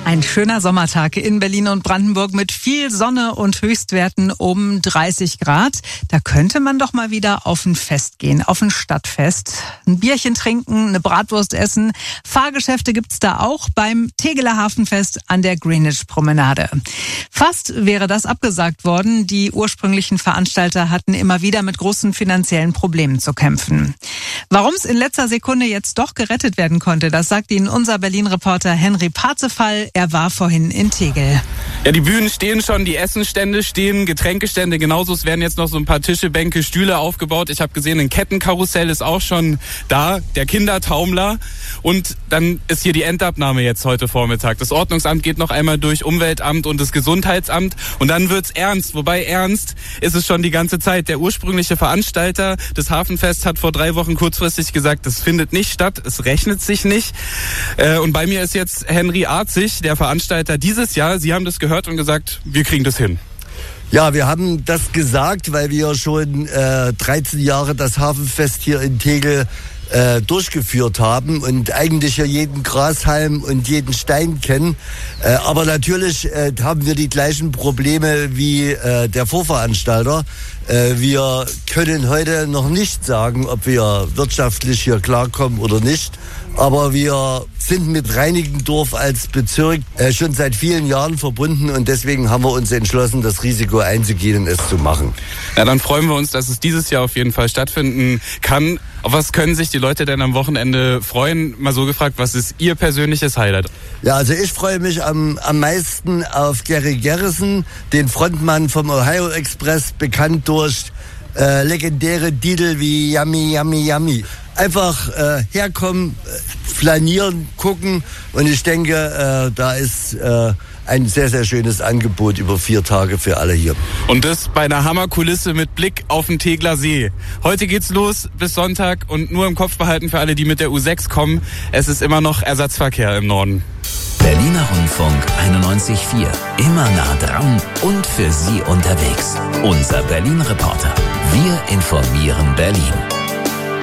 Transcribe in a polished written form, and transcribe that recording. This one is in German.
Ein schöner Sommertag in Berlin und Brandenburg mit viel Sonne und Höchstwerten um 30 Grad. Da könnte man doch mal wieder auf ein Fest gehen, auf ein Stadtfest. Ein Bierchen trinken, eine Bratwurst essen. Fahrgeschäfte gibt's da auch beim Tegeler Hafenfest an der Greenwich-Promenade. Fast wäre das abgesagt worden. Die ursprünglichen Veranstalter hatten immer wieder mit großen finanziellen Problemen zu kämpfen. Warum es in letzter Sekunde jetzt doch gerettet werden konnte, das sagt Ihnen unser Berlin-Reporter Henry Parzefall. Er war vorhin in Tegel. Ja, die Bühnen stehen schon, die Essenstände stehen, Getränkestände genauso. Es werden jetzt noch so ein paar Tische, Bänke, Stühle aufgebaut. Ich habe gesehen, ein Kettenkarussell ist auch schon da, der Kindertaumler. Und dann ist hier die Endabnahme jetzt heute Vormittag. Das Ordnungsamt geht noch einmal durch, Umweltamt und das Gesundheitsamt. Und dann wird's ernst. Wobei ernst ist es schon die ganze Zeit. Der ursprüngliche Veranstalter des Hafenfests hat vor 3 Wochen kurzfristig gesagt, das findet nicht statt, es rechnet sich nicht. Und bei mir ist jetzt Henry Arzig, der Veranstalter dieses Jahr. Sie haben das gehört und gesagt, wir kriegen das hin. Ja, wir haben das gesagt, weil wir schon 13 Jahre das Hafenfest hier in Tegel durchgeführt haben und eigentlich ja jeden Grashalm und jeden Stein kennen. Aber natürlich haben wir die gleichen Probleme wie der Vorveranstalter. Wir können heute noch nicht sagen, ob wir wirtschaftlich hier klarkommen oder nicht. Aber wir sind mit Reinickendorf als Bezirk schon seit vielen Jahren verbunden und deswegen haben wir uns entschlossen, das Risiko einzugehen und es zu machen. Na, dann freuen wir uns, dass es dieses Jahr auf jeden Fall stattfinden kann. Auf was können sich die Leute denn am Wochenende freuen? Mal so gefragt, was ist Ihr persönliches Highlight? Ja, also ich freue mich am meisten auf Gary Garrison, den Frontmann vom Ohio Express, bekannt durch legendäre Titel wie Yummy, Yummy, Yummy. Einfach herkommen, flanieren, gucken und ich denke, da ist ein sehr, sehr schönes Angebot über 4 Tage für alle hier. Und das bei einer Hammerkulisse mit Blick auf den Tegler See. Heute geht's los bis Sonntag und nur im Kopf behalten für alle, die mit der U6 kommen, es ist immer noch Ersatzverkehr im Norden. Berliner Rundfunk 91.4. Immer nah dran und für Sie unterwegs. Unser Berlin-Reporter. Wir informieren Berlin.